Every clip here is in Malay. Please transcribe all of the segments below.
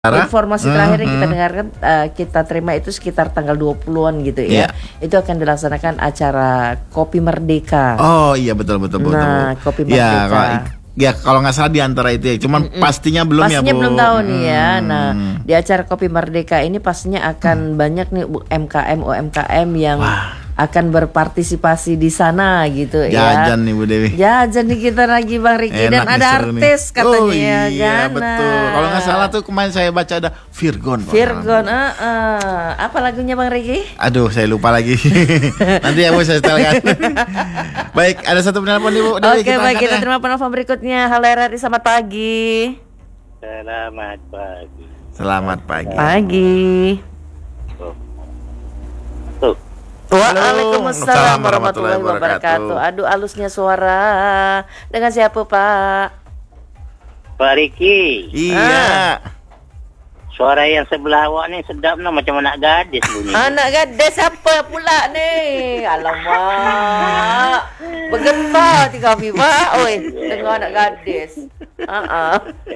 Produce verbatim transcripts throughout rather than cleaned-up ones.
Informasi terakhir yang kita Hmm. dengarkan, uh, kita terima itu sekitar tanggal dua puluhan gitu ya. Iya. Itu akan dilaksanakan acara Kopi Merdeka. Oh iya betul betul betul. Nah, betul. Kopi Ya, Merdeka. kalau, ya kalau nggak salah di antara itu ya. Cuman Mm-mm. pastinya belum pastinya ya Bu. belum tahu nih ya. Nah, Hmm. di acara Kopi Merdeka ini pastinya akan banyak nih U M K M U M K M yang Wah. akan berpartisipasi di sana gitu ya. Jajan nih Bu Dewi. Jajan nih kita lagi Bang Riki, dan Enak nih, ada seru nih. artis katanya Oh ya iya kan. betul. Nah, Kalau nggak salah tuh kemarin saya baca ada Virgon. Pak. Virgon, uh, uh. apa lagunya Bang Riki? Aduh, saya lupa lagi. Nanti ya Bu saya setelkan. Baik, ada satu penelpon nih Bu. Dewi, Oke, baik, angkat kita ya. terima penelpon berikutnya. Halo R R I, selamat pagi. Selamat pagi. Selamat pagi. Pagi. Tuh. Tuh. Waalaikumsalam Waalaikumsalam warahmatullahi warahmatullahi wabarakatuh. Aduh, halusnya suara. Dengan siapa, Pak? Pak Riki, Iya. suara yang sebelah awak ni sedap nah, macam anak gadis bunyi. Anak gadis siapa pula nih? Alamak. Bergetar hati kami, Pak. Oi, dengar anak gadis. Ha-ha.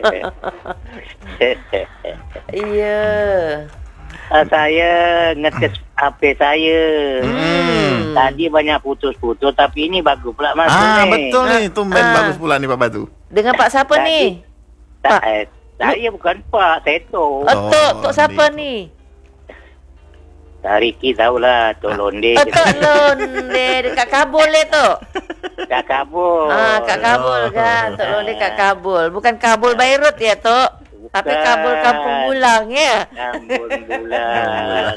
Iya. Ah, saya ngetes H P saya. Hmm. Tadi banyak putus-putus tapi ini bagus pula masuk Ah, ni. betul nih, tumben Ah. bagus pula nih Pak Batu. Dengan Pak siapa Tadi- nih? Ta- Pak. eh, saya bukan Pak, Seto. Oh, Tok, Tok Oh, siapa ni. nih? Pak Riki tahulah, Tok Londe. Oh, Tok Londe dekat Kabul le Tok. Kak Kabul. Ah, Kak Kabul kan. Tok Londe kat Kabul. Bukan Kabul Beirut ya, Tok. Tapi Kabul Kampung Bulang ya. Kampung Bulang.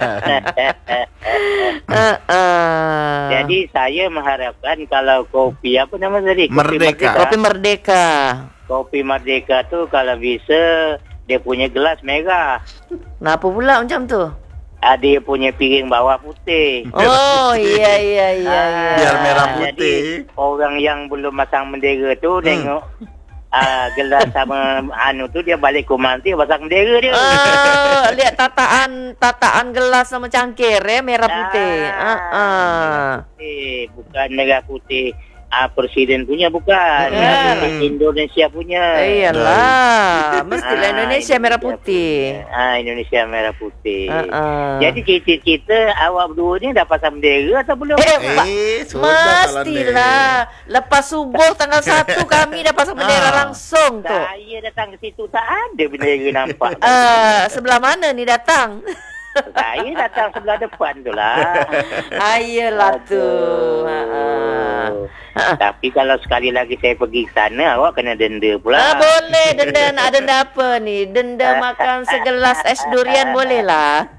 Uh, uh. Jadi saya mengharapkan kalau kopi apa nama tadi? Kopi Merdeka. Kopi Merdeka. Kopi Merdeka tuh kalau bisa dia punya gelas merah. Kenapa pula macam tu? Ah, dia punya piring bawah putih. Oh, iya iya iya iya. Biar merah Ah, putih. Jadi orang yang belum masang bendera tu tengok ah, gelas sama anu tu dia balik rumah dia pasang bendera dia. Ah, lihat tataan tataan gelas sama cangkir ya, merah putih. Ah, ah. Eh, bukan merah putih. Ah, presiden punya bukan. Ya. Merah putih Indonesia punya. Iyalah, mestilah Ah, Indonesia merah putih. punya. Ah, Indonesia merah putih. Ah, ah. Jadi cita-cita awak berdua ni dah pasang bendera atau belum? Eh, Pak, Eh, sudah kalau mestilah. Lepas subuh tanggal satu kami dah pasang bendera Ah. langsung tu. Saya datang ke situ tak ada bendera nampak. Ah, sebelah mana ni datang? Saya datang sebelah depan tu lah. Ayolah tu. Ha, ha. Tapi kalau sekali lagi saya pergi ke sana, awak kena denda pula. Ah, boleh. Denda nak denda apa ni? Denda makan segelas es durian boleh lah.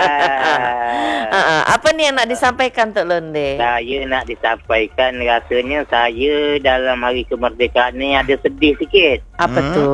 Ah, Ah, ah. Apa ni yang nak disampaikan Tok Londe? saya nak disampaikan rasanya saya dalam hari kemerdekaan ni ada sedih sikit. Apa Hmm. tu?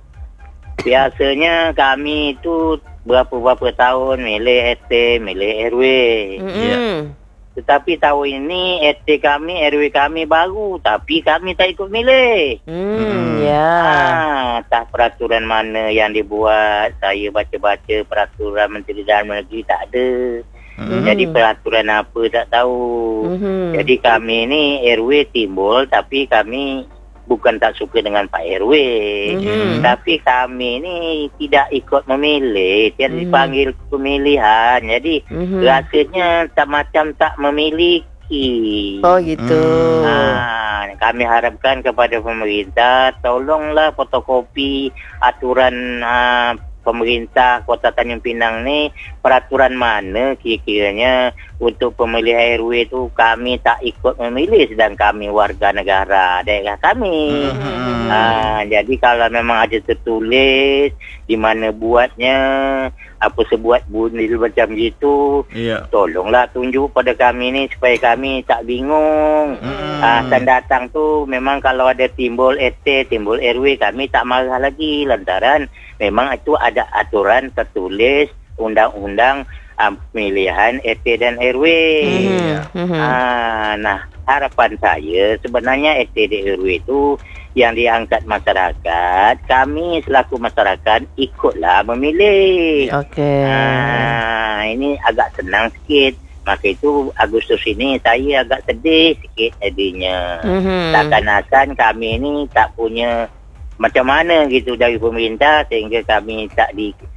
Biasanya kami itu berapa-berapa tahun milih R T, milih R W. Mm-mm. Tetapi tahun ini R T kami, R W kami baru. Tapi kami tak ikut milih. Hmm, ya. Ah, tak peraturan mana yang dibuat. Saya baca-baca peraturan Menteri Dalam Negeri tak ada. Hmm. Jadi peraturan apa tak tahu. Mhm. Jadi kami ni R W timbul tapi kami bukan tak suka dengan Pak R W. Mhm. Tapi kami ni tidak ikut memilih. Tidak Mhm. dipanggil pemilihan. Jadi Mhm. rasanya tak macam tak memiliki. Oh gitu. Ah, kami harapkan kepada pemerintah tolonglah fotokopi aturan ah, pemerintah Kota Tanjung Pinang ni, peraturan mana kira-kiranya untuk pemilihan R W tu kami tak ikut memilih sedang kami warga negara daerah kami. Hmm. Ah, jadi kalau memang ada tertulis di mana buatnya, apa sebuat bunyi macam gitu, Iya. tolonglah tunjuk pada kami ni supaya kami tak bingung. Hmm. Ah, akan datang tu memang kalau ada timbul R T, timbul R W kami tak marah lagi lantaran memang itu ada aturan tertulis undang-undang ah, pemilihan R T dan R W. Mhm. Mhm. Ah, nah harapan saya sebenarnya R T dan R W itu yang diangkat masyarakat, kami selaku masyarakat ikutlah memilih. Okey. Ah, ini agak senang sikit. Maka itu Agustus ini saya agak sedih sikit jadinya. Mhm. Seakan-akan kami ini tak punya macam mana gitu dari pemerintah sehingga kami tak di